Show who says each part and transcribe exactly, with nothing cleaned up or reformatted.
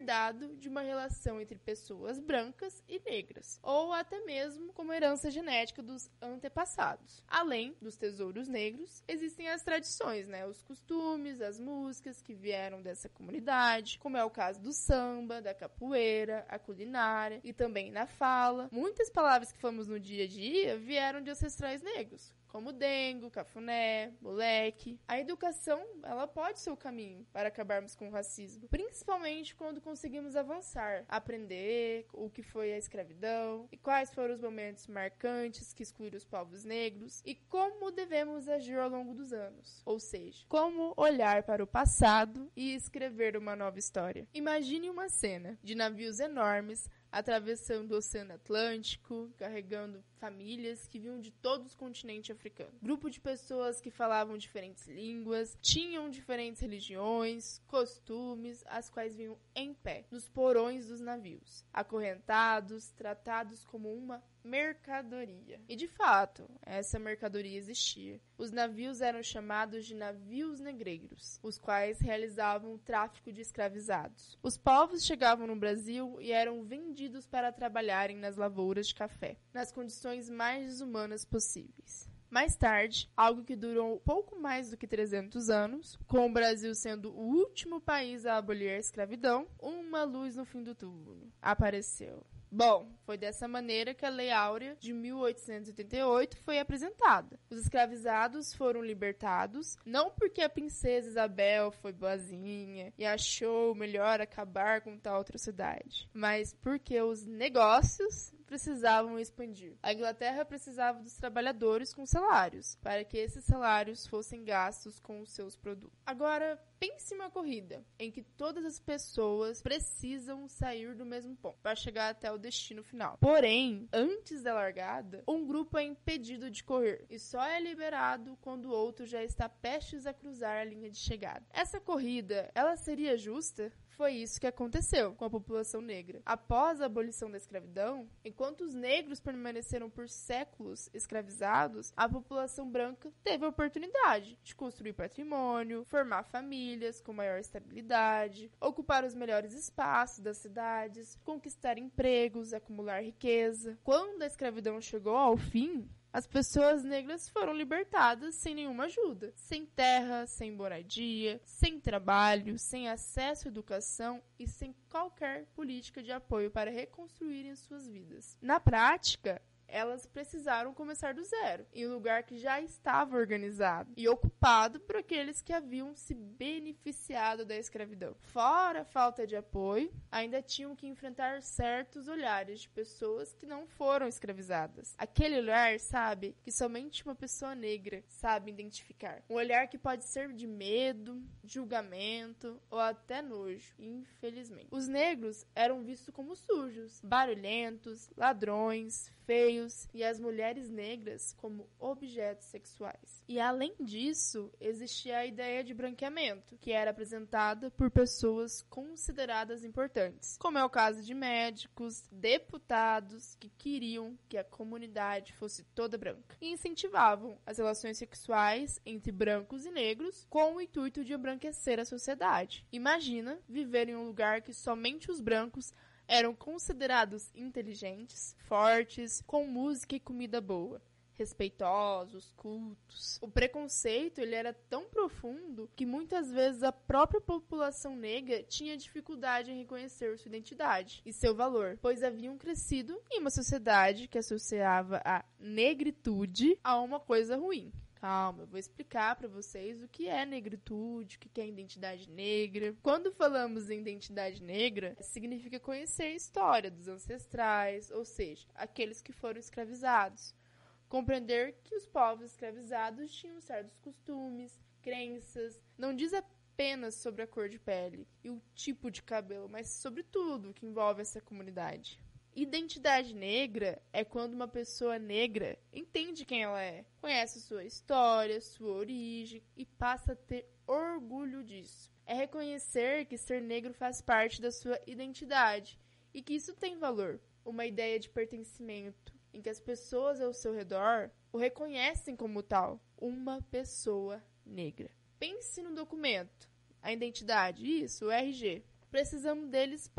Speaker 1: herdado de uma relação entre pessoas brancas e negras, ou até mesmo como herança genética dos antepassados. Além dos tesouros negros, existem as tradições, né? Os costumes, as músicas que vieram dessa comunidade, como é o caso do samba, da capoeira, a culinária e também na fala. Muitas palavras que falamos no dia a dia vieram de ancestrais negros, como dengo, cafuné, moleque. A educação, ela pode ser o caminho para acabarmos com o racismo, principalmente quando conseguimos avançar, aprender o que foi a escravidão e quais foram os momentos marcantes que excluíram os povos negros e como devemos agir ao longo dos anos, ou seja, como olhar para o passado e escrever uma nova história. Imagine uma cena de navios enormes atravessando o Oceano Atlântico, carregando famílias que vinham de todos os continentes africanos. Grupo de pessoas que falavam diferentes línguas, tinham diferentes religiões, costumes, as quais vinham em pé, nos porões dos navios, acorrentados, tratados como uma mercadoria. E de fato, essa mercadoria existia. Os navios eram chamados de navios negreiros, os quais realizavam o tráfico de escravizados. Os povos chegavam no Brasil e eram vendidos para trabalharem nas lavouras de café, nas condições mais desumanas possíveis. Mais tarde, algo que durou pouco mais do que trezentos anos, com o Brasil sendo o último país a abolir a escravidão, uma luz no fim do túnel apareceu. Bom, foi dessa maneira que a Lei Áurea de mil oitocentos e oitenta e oito foi apresentada. Os escravizados foram libertados, não porque a princesa Isabel foi boazinha e achou melhor acabar com tal atrocidade, mas porque os negócios precisavam expandir. A Inglaterra precisava dos trabalhadores com salários, para que esses salários fossem gastos com os seus produtos. Agora, pense em uma corrida, em que todas as pessoas precisam sair do mesmo ponto, para chegar até o destino final. Porém, antes da largada, um grupo é impedido de correr, e só é liberado quando o outro já está prestes a cruzar a linha de chegada. Essa corrida, ela seria justa? Foi isso que aconteceu com a população negra. Após a abolição da escravidão, enquanto os negros permaneceram por séculos escravizados, a população branca teve a oportunidade de construir patrimônio, formar famílias com maior estabilidade, ocupar os melhores espaços das cidades, conquistar empregos, acumular riqueza. Quando a escravidão chegou ao fim, as pessoas negras foram libertadas sem nenhuma ajuda, sem terra, sem moradia, sem trabalho, sem acesso à educação e sem qualquer política de apoio para reconstruírem suas vidas. Na prática, elas precisaram começar do zero, em um lugar que já estava organizado e ocupado por aqueles que haviam se beneficiado da escravidão. Fora a falta de apoio, ainda tinham que enfrentar certos olhares de pessoas que não foram escravizadas. Aquele olhar, sabe, que somente uma pessoa negra sabe identificar. Um olhar que pode ser de medo, julgamento ou até nojo, infelizmente. Os negros eram vistos como sujos, barulhentos, ladrões, feios, e as mulheres negras como objetos sexuais. E além disso, existia a ideia de branqueamento, que era apresentada por pessoas consideradas importantes, como é o caso de médicos, deputados, que queriam que a comunidade fosse toda branca, e incentivavam as relações sexuais entre brancos e negros com o intuito de embranquecer a sociedade. Imagina viver em um lugar que somente os brancos eram considerados inteligentes, fortes, com música e comida boa, respeitosos, cultos. O preconceito ele era tão profundo que muitas vezes a própria população negra tinha dificuldade em reconhecer sua identidade e seu valor, pois haviam crescido em uma sociedade que associava a negritude a uma coisa ruim. Calma, eu vou explicar para vocês o que é negritude, o que é identidade negra. Quando falamos em identidade negra, significa conhecer a história dos ancestrais, ou seja, aqueles que foram escravizados. Compreender que os povos escravizados tinham certos costumes, crenças, não diz apenas sobre a cor de pele e o tipo de cabelo, mas sobre tudo que envolve essa comunidade. Identidade negra é quando uma pessoa negra entende quem ela é, conhece sua história, sua origem e passa a ter orgulho disso. É reconhecer que ser negro faz parte da sua identidade e que isso tem valor, uma ideia de pertencimento, em que as pessoas ao seu redor o reconhecem como tal, uma pessoa negra. Pense no documento, a identidade, isso, o R G. Precisamos deles